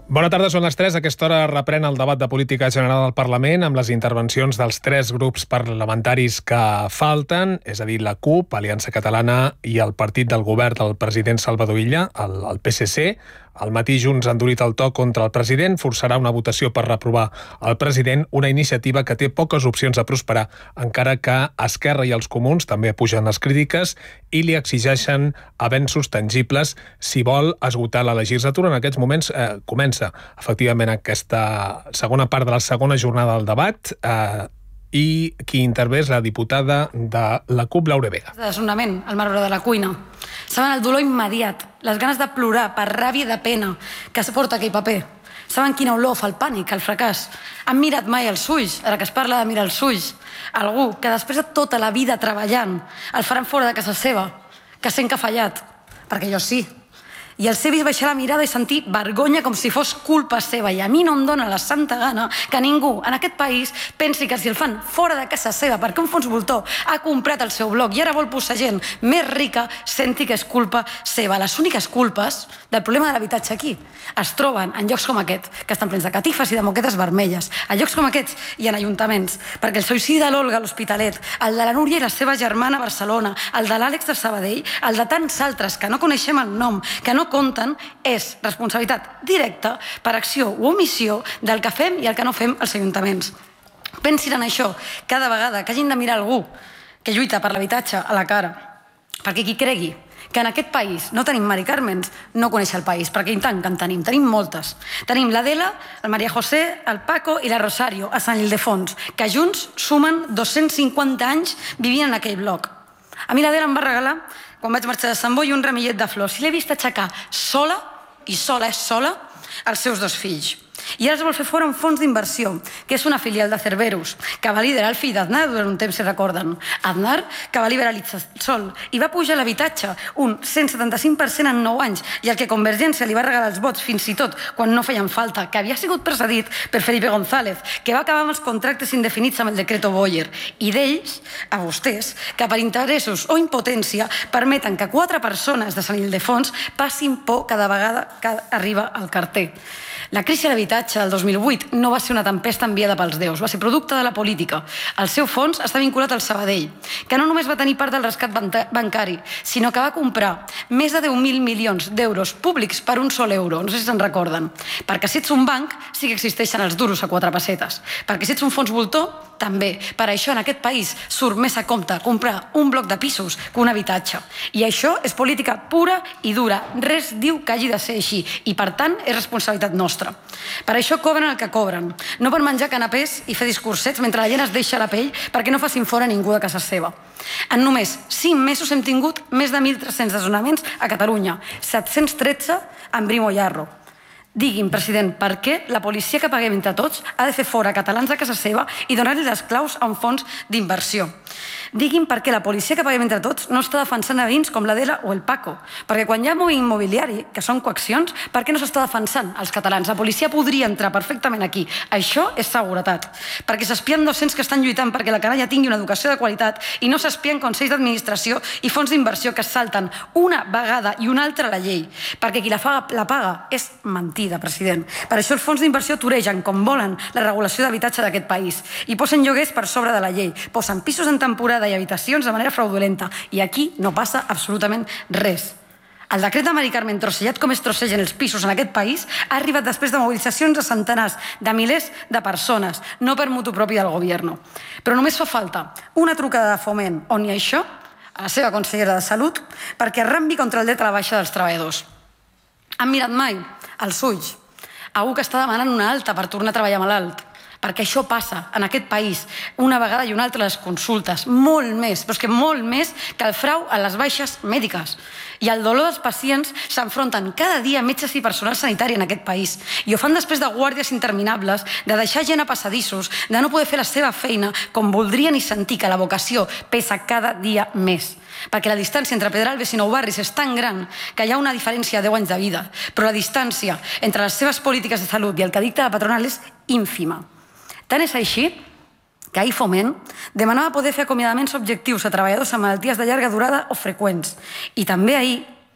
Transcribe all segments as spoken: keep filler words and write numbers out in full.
Bona tarda, són les tres. A aquesta hora reprèn el debat de política general al Parlament amb les intervencions dels tres grups parlamentaris que falten, és a dir, la CUP, Aliança Catalana i el partit del govern del president Salvador Illa, el, el P S C. Al matí Junts ha endurit el to contra el president, forçarà una votació per reprovar el president, una iniciativa que té poques opcions de prosperar, encara que Esquerra i els comuns també pugen les crítiques i li exigeixen avenços tangibles si vol esgotar la legislatura. En aquests moments eh, comença efectivament aquesta segona part de la segona jornada del debat eh, i qui intervé és la diputada de la CUP, Laura Vega. Desnonament, el marbre de la cuina. Saben el dolor immediat, les ganes de plorar per ràbia i de pena que es porta aquell paper. Saben quina olor fa el pànic, el fracàs. Han mirat mai els ulls, ara que es parla de mirar els ulls, algú que després de tota la vida treballant el faran fora de casa seva, que sent que ha fallat, perquè jo sí. I els he vist baixar la mirada i sentir vergonya com si fos culpa seva. I a mi no em dóna la santa gana que ningú en aquest país pensi que si el fan fora de casa seva perquè un fons voltor ha comprat el seu bloc i ara vol posar gent més rica, senti que és culpa seva. Les úniques culpes del problema de l'habitatge aquí es troben en llocs com aquest, que estan plens de catifes i de moquetes vermelles. A llocs com aquests i en ajuntaments, perquè el suïcidi de l'Olga a l'Hospitalet, el de la Núria i la seva germana a Barcelona, el de l'Àlex de Sabadell, el de tants altres que no coneixem el nom, que no compten, és responsabilitat directa per acció o omissió del que fem i el que no fem als ajuntaments. Pensin en això cada vegada que hagin de mirar algú que lluita per l'habitatge a la cara, perquè qui cregui que en aquest país no tenim Mari Carmens no coneix el país, perquè i tant que en tenim, tenim moltes. Tenim l'Adela, el Maria José, el Paco i la Rosario a Sant Ildefons, que junts sumen dos-cents cinquanta anys vivint en aquell bloc. A mi l'Adela em va regalar, quan vaig marxar de Sant Boi, un ramillet de flors. I l'he vist aixecar sola, i sola és sola, els seus dos fills. I ara es vol fer fora un fons d'inversió, que és una filial de Cerberus, que va liderar el fill d'Aznar durant un temps, si recorden. Aznar, que va liberalitzar el sol, i va pujar l'habitatge un cent setanta-cinc per cent en nou anys, i el que Convergència li va regalar els vots, fins i tot quan no feien falta, que havia sigut precedit per Felipe González, que va acabar amb els contractes indefinits amb el decreto Boyer, i d'ells, a vostès, que per interessos o impotència permeten que quatre persones de Sant Ildefons passin por cada vegada que arriba al carter. La crisi de l'habitatge del dos mil vuit no va ser una tempesta enviada pels déus, va ser producte de la política. El seu fons està vinculat al Sabadell, que no només va tenir part del rescat bancari, sinó que va comprar més de deu mil milions d'euros públics per un sol euro, no sé si se'n recorden. Perquè si ets un banc, sí que existeixen els duros a quatre pessetes. Perquè si ets un fons voltor, també. Per això en aquest país surt més a compte comprar un bloc de pisos que un habitatge. I això és política pura i dura. Res diu que hagi de ser així i, per tant, és responsabilitat nostra. Per això cobren el que cobren. No per menjar canapés i fer discursets mentre la gent es deixa la pell perquè no facin fora ningú de casa seva. En només cinc mesos hem tingut més de mil tres-cents desnonaments a Catalunya, set-cents tretze en Brimo i Arro. Digui'm, president, per què la policia que paguem entre tots ha de fer fora catalans de casa seva i donar-li les claus a un fons d'inversió? Digui'm per què la policia que paguem entre tots no està defensant a veïns com l'Adela o el Paco. Perquè quan hi ha moviment immobiliari, que són coaccions, per què no s'està defensant els catalans? La policia podria entrar perfectament aquí. Això és seguretat. Perquè s'espien docents que estan lluitant perquè la canalla tingui una educació de qualitat i no s'espien consells d'administració i fons d'inversió que salten una vegada i una altra la llei. Perquè qui la paga és mentida, president. Per això els fons d'inversió toregen, com volen, la regulació d'habitatge d'aquest país i posen lloguers per sobre de la llei, posen pisos en temporada i habitacions de manera fraudulenta. I aquí no passa absolutament res. El decret de Mari Carmen, trossellat com es trossegen els pisos en aquest país, ha arribat després de mobilitzacions de centenars de milers de persones, no per motu propi del govern. Però només fa falta una trucada de Foment on hi ha això, a la seva consellera de Salut, perquè arrambi contra el dret a la baixa dels treballadors. Han mirat mai als ulls algú que està demanant una alta per tornar a treballar malalt? Perquè això passa en aquest país una vegada i una altra les consultes, molt més, però és que molt més que el frau a les baixes mèdiques. I el dolor dels pacients s'enfronten cada dia metges i personal sanitari en aquest país. I ho fan després de guàrdies interminables, de deixar gent a passadissos, de no poder fer la seva feina com voldrien i sentir que la vocació pesa cada dia més. Perquè la distància entre Pedralbes i Nou Barris és tan gran que hi ha una diferència de deu anys de vida, però la distància entre les seves polítiques de salut i el que dicta la patronal és ínfima. Tant és així que ahir Foment demanava poder fer acomiadaments objectius a treballadors amb malalties de llarga durada o freqüents. I també ahir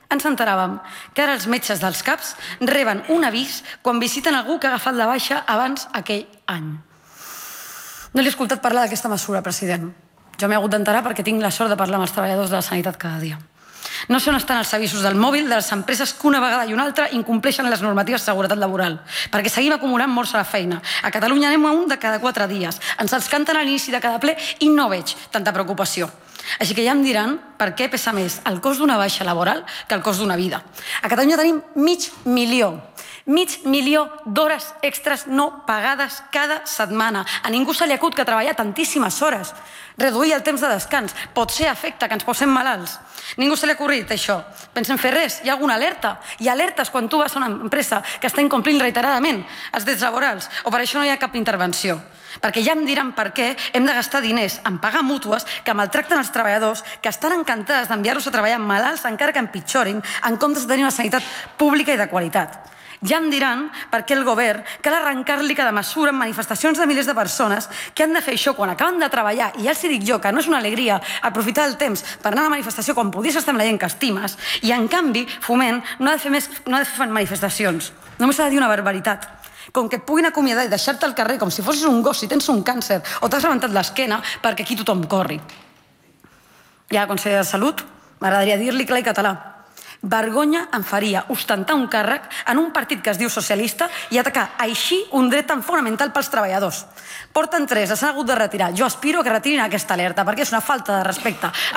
ens enteràvem que ara els metges dels CAPs reben un avís quan visiten algú que ha agafat la baixa abans aquell any. No li he escoltat parlar d'aquesta mesura, president. Jo m'he hagut d'enterar perquè tinc la sort de parlar amb els treballadors de la sanitat cada dia. No sé on estan els avisos del mòbil de les empreses que una vegada i una altra incompleixen les normatives de seguretat laboral, perquè seguim acumulant morts a la feina. A Catalunya anem a un de cada quatre dies. Ens els canten a l'inici de cada ple i no veig tanta preocupació. Així que ja em diran per què pesa més el cost d'una baixa laboral que el cost d'una vida. A Catalunya tenim mig milió, mig milió d'hores extres no pagades cada setmana. A ningú se li acut que treballar tantíssimes hores, reduir el temps de descans, pot ser efecte que ens posem malalts. Ningú se li ha ocorrit això. Pensem fer res, hi ha alguna alerta. Hi ha alertes quan tu vas a una empresa que està incomplint reiteradament els drets laborals, o per això no hi ha cap intervenció. Perquè ja em diran per què hem de gastar diners en pagar mútues que maltracten els treballadors, que estan encantades d'enviar-los a treballar malalts encara que empitjorin, en comptes de tenir una sanitat pública i de qualitat. Ja em diran per què el govern cal arrencar-li cada mesura en manifestacions de milers de persones que han de fer això quan acaben de treballar, i ja els dic jo que no és una alegria aprofitar el temps per anar a la manifestació quan podies estar amb la gent que estimes, i en canvi Foment no ha de fer més, no ha de fer manifestacions. Només ha de dir una barbaritat. Com que et puguin acomiadar i deixar-te al carrer com si fossis un gos si tens un càncer o t'has rebentat l'esquena perquè aquí tothom corri. Ja, conseller de Salut, m'agradaria dir-li clar i català. Vergonya em faria ostentar un càrrec en un partit que es diu socialista i atacar així un dret tan fonamental pels treballadors. Porten tres, s'han hagut de retirar. Jo aspiro a que retirin aquesta alerta perquè és una falta de respecte